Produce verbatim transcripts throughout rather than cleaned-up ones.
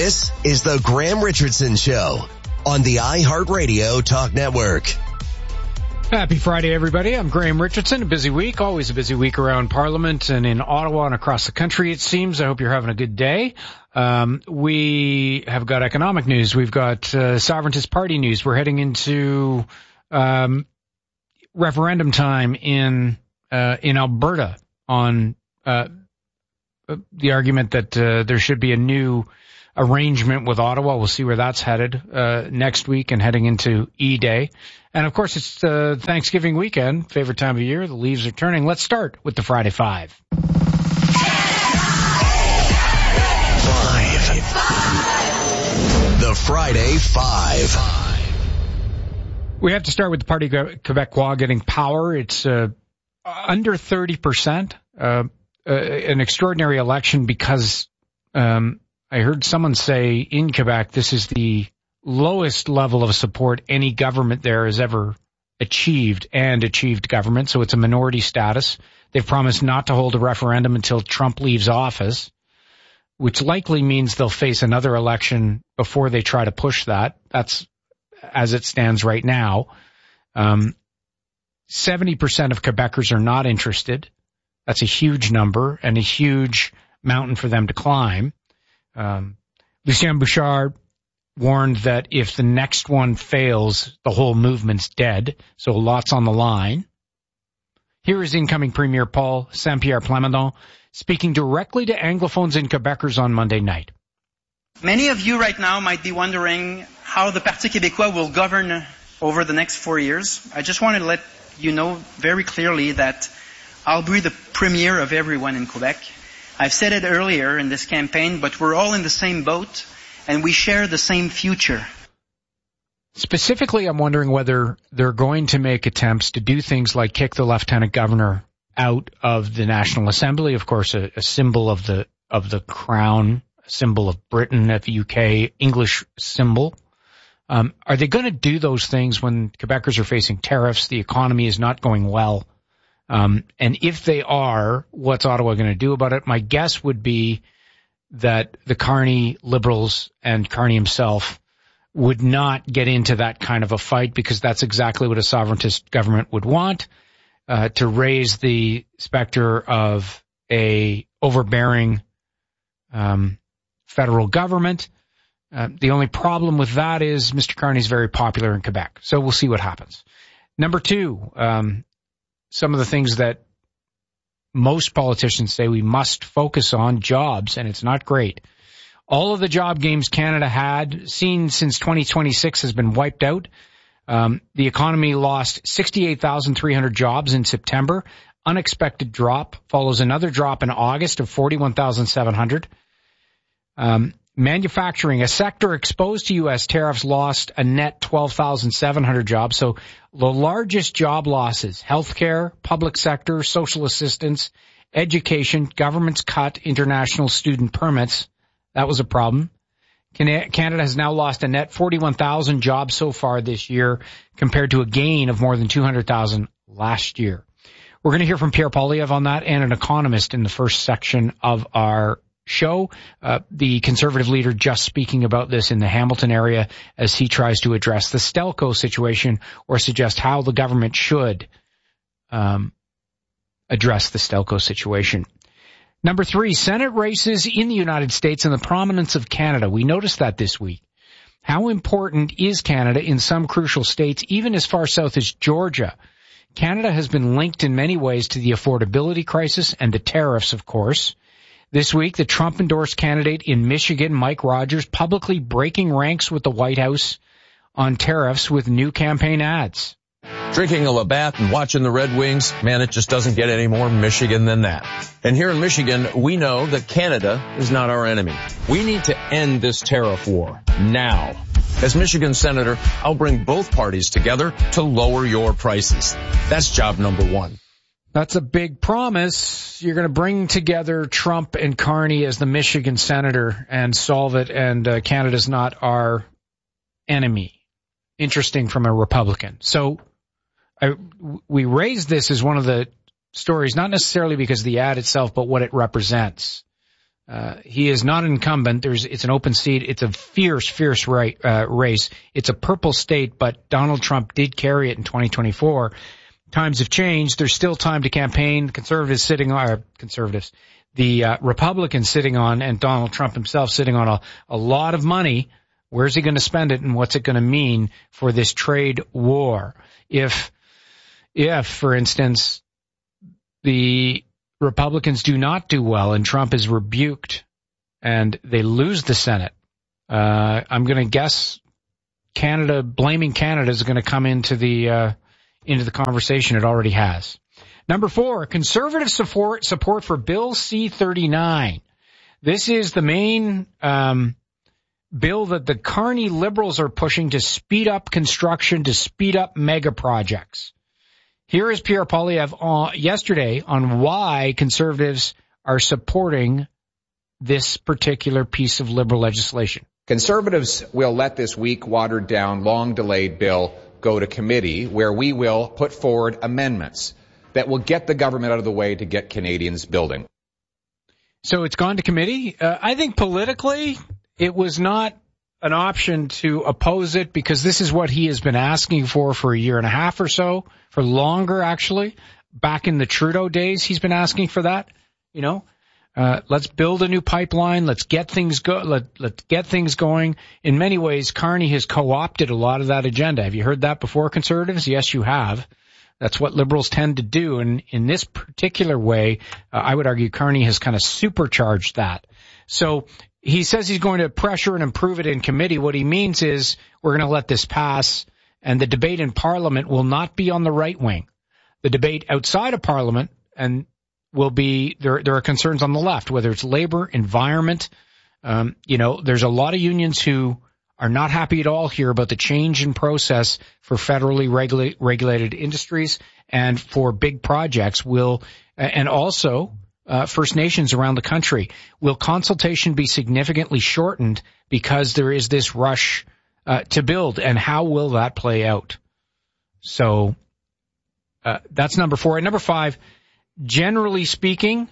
This is the Graham Richardson Show on the iHeartRadio Talk Network. Happy Friday, everybody. I'm Graham Richardson. A busy week, always a busy week around Parliament and in Ottawa and across the country, it seems. I hope you're having a good day. Um, we have got economic news. We've got uh, Sovereigntist Party news. We're heading into um, referendum time in uh, in Alberta on uh, the argument that uh, there should be a new arrangement with Ottawa. We'll see where that's headed uh, next week and heading into E-Day. And, of course, it's uh, Thanksgiving weekend, favorite time of year. The leaves are turning. Let's start with the Friday Five. Five. The Friday Five. We have to start with the Parti Québécois getting power. It's uh, under thirty percent, uh, uh, an extraordinary election because um, I heard someone say in Quebec this is the lowest level of support any government there has ever achieved and achieved government. So it's a minority status. They've promised not to hold a referendum until Trump leaves office, which likely means they'll face another election before they try to push that. That's as it stands right now. Um, seventy percent of Quebecers are not interested. That's a huge number and a huge mountain for them to climb. Um, Lucien Bouchard warned that if the next one fails, the whole movement's dead. So lots on the line. Here is incoming Premier Paul Saint-Pierre Plamondon speaking directly to Anglophones and Quebecers on Monday night. Many of you right now might be wondering how the Parti Québécois will govern over the next four years. I just want to let you know very clearly that I'll be the premier of everyone in Quebec. I've said it earlier in this campaign, but we're all in the same boat and we share the same future. Specifically, I'm wondering whether they're going to make attempts to do things like kick the lieutenant governor out of the National Assembly, of course, a, a symbol of the of the crown, a symbol of Britain, of the U K, English symbol. Um, are they going to do those things when Quebecers are facing tariffs, the economy is not going well? Um, and if they are, what's Ottawa going to do about it? My guess would be that the Carney Liberals and Carney himself would not get into that kind of a fight because that's exactly what a sovereigntist government would want, uh, to raise the specter of a overbearing um, federal government. Uh, the only problem with that is Mister Carney's very popular in Quebec. So we'll see what happens. Number two, um, some of the things that most politicians say we must focus on, jobs, and it's not great. All of the job gains Canada had seen since twenty twenty-six has been wiped out. Um, the economy lost sixty-eight thousand three hundred jobs in September. Unexpected drop follows another drop in August of forty-one thousand seven hundred. Um, manufacturing, a sector exposed to U S tariffs, lost a net twelve thousand seven hundred jobs. So the largest job losses, healthcare, public sector, social assistance, education, governments cut international student permits. That was a problem. Canada has now lost a net forty-one thousand jobs so far this year compared to a gain of more than two hundred thousand last year. We're going to hear from Pierre Poilievre on that and an economist in the first section of our show. Uh, the Conservative leader just speaking about this in the Hamilton area as he tries to address the Stelco situation or suggest how the government should um, address the Stelco situation. Number three, Senate races in the United States and the prominence of Canada. We noticed that this week. How important is Canada in some crucial states, even as far south as Georgia? Canada has been linked in many ways to the affordability crisis and the tariffs, of course. This week, the Trump-endorsed candidate in Michigan, Mike Rogers, publicly breaking ranks with the White House on tariffs with new campaign ads. Drinking a Labatt and watching the Red Wings, man, it just doesn't get any more Michigan than that. And here in Michigan, we know that Canada is not our enemy. We need to end this tariff war now. As Michigan Senator, I'll bring both parties together to lower your prices. That's job number one. That's a big promise. You're going to bring together Trump and Carney as the Michigan senator and solve it, and uh, Canada's not our enemy. Interesting from a Republican. So I, we raised this as one of the stories, not necessarily because of the ad itself, but what it represents. Uh, he is not an incumbent. There's, it's an open seat. It's a fierce, fierce right, uh, race. It's a purple state, but Donald Trump did carry it in twenty twenty-four. Times have changed. There's still time to campaign. The conservatives sitting on, or conservatives, the uh, Republicans sitting on, and Donald Trump himself sitting on a, a lot of money. Where's he going to spend it, and what's it going to mean for this trade war? If, if, for instance, the Republicans do not do well and Trump is rebuked and they lose the Senate, uh, I'm going to guess Canada, blaming Canada is going to come into the, uh, into the conversation. It already has. Number four, conservative support, support for Bill C thirty-nine. This is the main, um, bill that the Carney Liberals are pushing to speed up construction, to speed up mega projects. Here is Pierre Poilievre on, yesterday on why conservatives are supporting this particular piece of Liberal legislation. Conservatives will let this weak, watered-down, long-delayed bill go to committee, where we will put forward amendments that will get the government out of the way to get Canadians building. So it's gone to committee. Uh, I think politically it was not an option to oppose it, because this is what he has been asking for for a year and a half or so, for longer actually. Back in the Trudeau days, he's been asking for that. You know, uh, let's build a new pipeline. Let's get things go. Let, let's get things going. In many ways, Carney has co-opted a lot of that agenda. Have you heard that before, conservatives? Yes, you have. That's what Liberals tend to do. And in this particular way, uh, I would argue Carney has kind of supercharged that. So he says he's going to pressure and improve it in committee. What he means is we're going to let this pass, and the debate in Parliament will not be on the right wing. The debate outside of Parliament and will be, there, there are concerns on the left, whether it's labor, environment. Um, you know, there's a lot of unions who are not happy at all here about the change in process for federally regula- regulated industries and for big projects. Will, and also, Uh, First Nations around the country. Will consultation be significantly shortened because there is this rush uh, to build, and how will that play out? So uh, that's number four. And number five, generally speaking,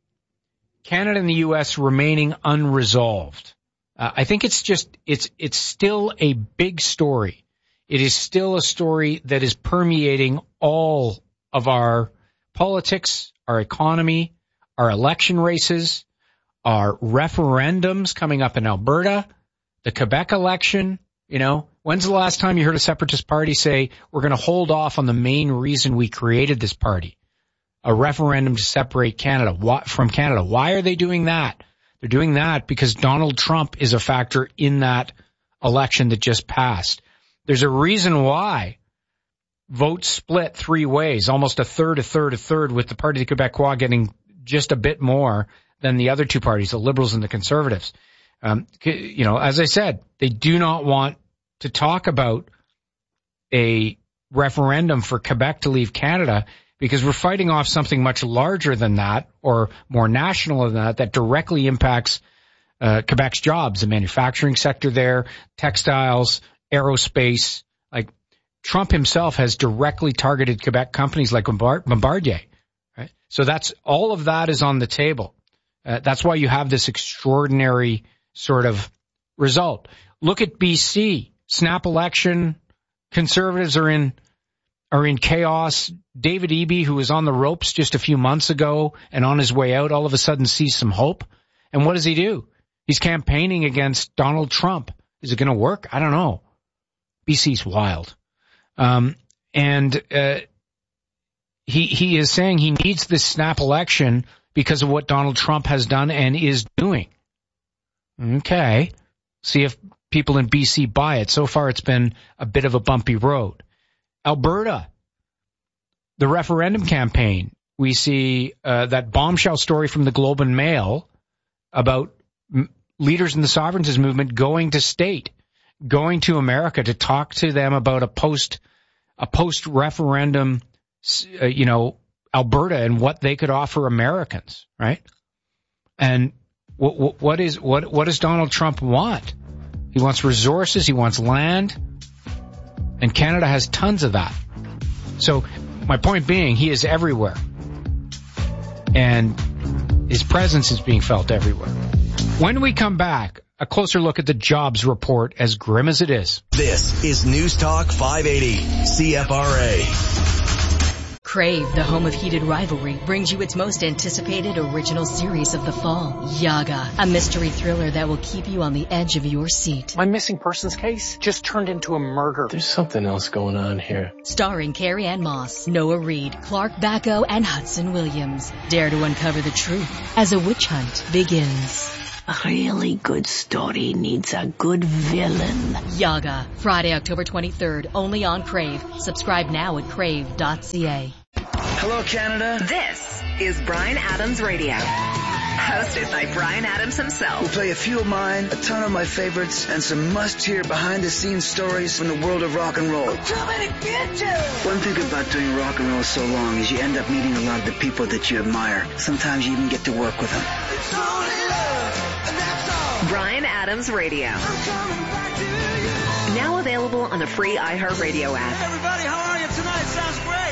Canada and the U S remaining unresolved. Uh, I think it's just, it's, it's still a big story. It is still a story that is permeating all of our politics, our economy, our election races, our referendums coming up in Alberta, the Quebec election. You know, when's the last time you heard a separatist party say, we're going to hold off on the main reason we created this party, a referendum to separate Canada from Canada? Why are they doing that? They're doing that because Donald Trump is a factor in that election that just passed. There's a reason why votes split three ways, almost a third, a third, a third, with the Parti Québécois getting just a bit more than the other two parties, the Liberals and the Conservatives. Um, you know, as I said, they do not want to talk about a referendum for Quebec to leave Canada, because we're fighting off something much larger than that, or more national than that, that directly impacts uh, Quebec's jobs, the manufacturing sector there, textiles, aerospace. Like, Trump himself has directly targeted Quebec companies like Bombardier. Right? So that's, all of that is on the table. Uh, that's why you have this extraordinary sort of result. Look at B C. Snap election. Conservatives are in, are in chaos. David Eby, who was on the ropes just a few months ago and on his way out, all of a sudden sees some hope. And what does he do? He's campaigning against Donald Trump. Is it going to work? I don't know. B C's wild. Um, and, uh, He he is saying he needs this snap election because of what Donald Trump has done and is doing. Okay. See if people in B C buy it. So far, it's been a bit of a bumpy road. Alberta, the referendum campaign. We see uh, that bombshell story from the Globe and Mail about m- leaders in the sovereignty movement going to state, going to America to talk to them about a post a post referendum. Uh, you know, Alberta and what they could offer Americans, right? And what, what, what is what what does Donald Trump want? He wants resources, he wants land, and Canada has tons of that. So my point being, he is everywhere, and his presence is being felt everywhere. When we come back, a closer look at the jobs report, as grim as it is. This is News Talk five eighty C F R A. Crave, the home of heated rivalry, brings you its most anticipated original series of the fall, Yaga, a mystery thriller that will keep you on the edge of your seat. My missing persons case just turned into a murder. There's something else going on here. Starring Carrie Ann Moss, Noah Reid, Clark Bacco, and Hudson Williams. Dare to uncover the truth as a witch hunt begins. A really good story needs a good villain. Yaga, Friday, October twenty-third, only on Crave. Subscribe now at crave dot c a. Hello, Canada. This is Bryan Adams Radio, hosted by Bryan Adams himself. We'll play a few of mine, a ton of my favorites, and some must-hear behind-the-scenes stories from the world of rock and roll. I'm coming to get you! One thing about doing rock and roll so long is you end up meeting a lot of the people that you admire. Sometimes you even get to work with them. It's only love, and that's all. Bryan Adams Radio. I'm coming back to you. Now available on the free iHeartRadio app. Hey, everybody, how are you tonight? Sounds great.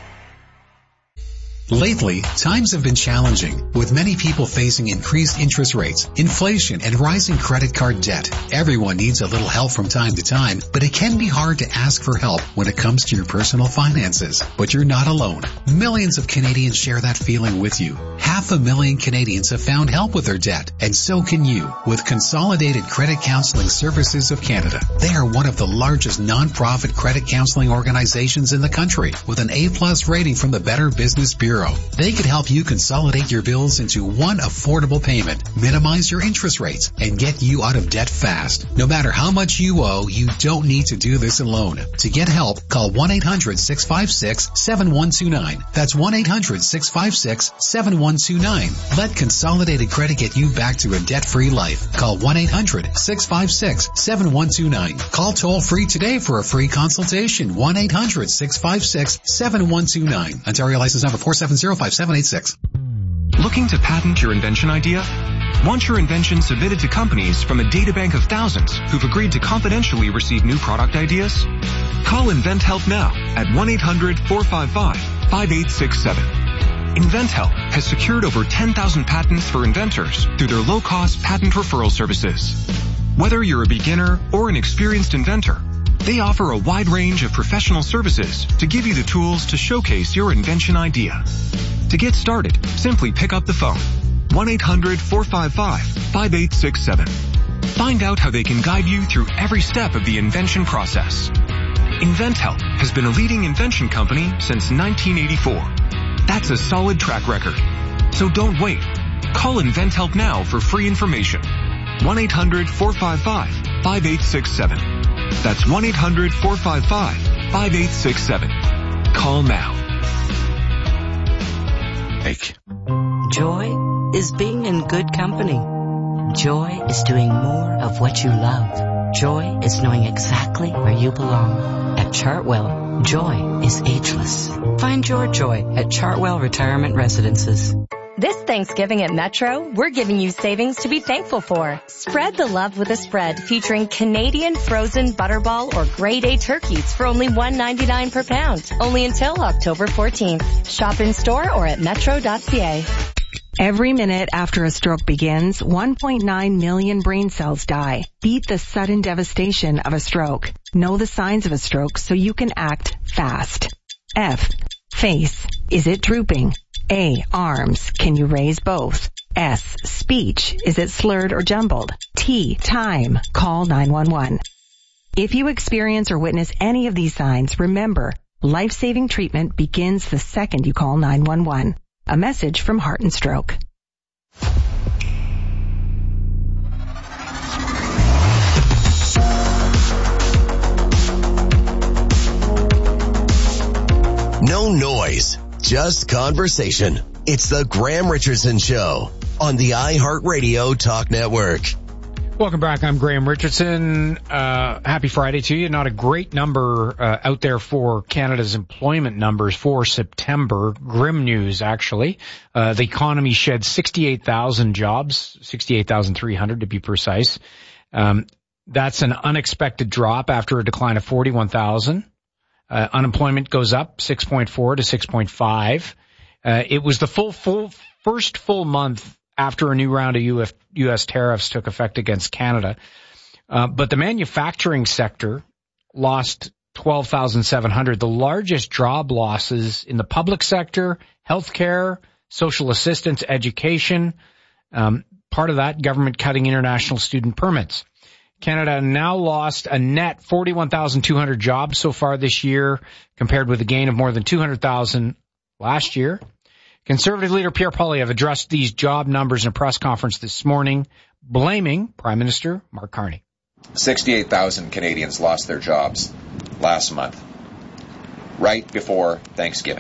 Lately, times have been challenging, with many people facing increased interest rates, inflation, and rising credit card debt. Everyone needs a little help from time to time, but it can be hard to ask for help when it comes to your personal finances. But you're not alone. Millions of Canadians share that feeling with you. Half a million Canadians have found help with their debt, and so can you with Consolidated Credit Counseling Services of Canada. They are one of the largest non-profit credit counseling organizations in the country, with an A-plus rating from the Better Business Bureau. They could help you consolidate your bills into one affordable payment, minimize your interest rates, and get you out of debt fast. No matter how much you owe, you don't need to do this alone. To get help, call one eight hundred six five six seven one two nine. That's one eight hundred six five six seven one two nine. Let Consolidated Credit get you back to a debt-free life. Call one eight hundred six five six seven one two nine. Call toll-free today for a free consultation. one eight hundred six five six seven one two nine. Ontario license number four seven zero five seven eight six. Looking to patent your invention idea? Want your invention submitted to companies from a databank of thousands who've agreed to confidentially receive new product ideas? Call InventHelp now at one eight hundred four five five five eight six seven. InventHelp has secured over ten thousand patents for inventors through their low-cost patent referral services. Whether you're a beginner or an experienced inventor, they offer a wide range of professional services to give you the tools to showcase your invention idea. To get started, simply pick up the phone. one eight hundred four five five five eight six seven. Find out how they can guide you through every step of the invention process. InventHelp has been a leading invention company since nineteen eighty-four. That's a solid track record. So don't wait. Call InventHelp now for free information. one eight hundred four five five five eight six seven. That's one eight hundred four five five five eight six seven. Call now. Joy is being in good company. Joy is doing more of what you love. Joy is knowing exactly where you belong. At Chartwell, joy is ageless. Find your joy at Chartwell Retirement Residences. This Thanksgiving at Metro, we're giving you savings to be thankful for. Spread the love with a spread featuring Canadian frozen butterball or grade A turkeys for only one ninety-nine per pound. Only until October fourteenth. Shop in store or at metro dot c a. Every minute after a stroke begins, one point nine million brain cells die. Beat the sudden devastation of a stroke. Know the signs of a stroke so you can act fast. F. Face. Is it drooping? A. Arms. Can you raise both? S. Speech. Is it slurred or jumbled? T. Time. Call nine one one. If you experience or witness any of these signs, remember, life-saving treatment begins the second you call nine one one. A message from Heart and Stroke. No noise, just conversation. It's the Graham Richardson Show on the iHeartRadio Talk Network. Welcome back. I'm Graham Richardson. Uh, happy Friday to you. Not a great number uh, out there for Canada's employment numbers for September. Grim news, actually. Uh, the economy shed sixty-eight thousand jobs, sixty-eight thousand three hundred to be precise. Um, that's an unexpected drop after a decline of forty-one thousand. Uh, unemployment goes up six point four to six point five. Uh, it was the full, full first full month after a new round of U S tariffs took effect against Canada. Uh, but the manufacturing sector lost twelve thousand seven hundred, the largest job losses in the public sector, healthcare, social assistance, education. Um, part of that, government cutting international student permits. Canada now lost a net forty-one thousand two hundred jobs so far this year, compared with a gain of more than two hundred thousand last year. Conservative leader Pierre Poilievre addressed these job numbers in a press conference this morning, blaming Prime Minister Mark Carney. sixty-eight thousand Canadians lost their jobs last month, right before Thanksgiving.